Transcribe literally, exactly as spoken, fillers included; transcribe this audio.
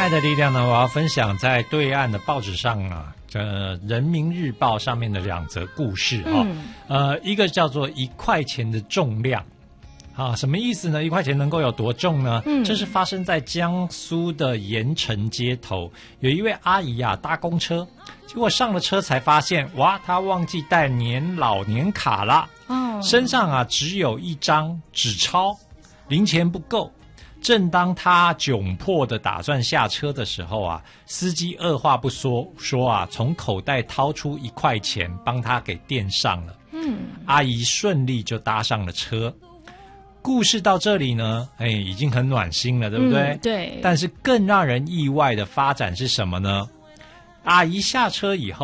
的力量呢，我要分享在对岸的报纸上啊，呃，《人民日报》上面的两则故事哈、嗯。呃，一个叫做一块钱的重量，啊，什么意思呢？一块钱能够有多重呢？嗯，这是发生在江苏的盐城街头，有一位阿姨啊搭公车，结果上了车才发现，哇，她忘记带年老年卡了，哦，身上啊只有一张纸钞，零钱不够。正当他窘迫的打算下车的时候啊，司机二话不说说啊，从口袋掏出一块钱帮他给垫上了。嗯，阿姨顺利就搭上了车。故事到这里呢，哎，已经很暖心了，对不对？ 嗯，对。 但是更让人意外的发展是什么呢？阿姨下车以后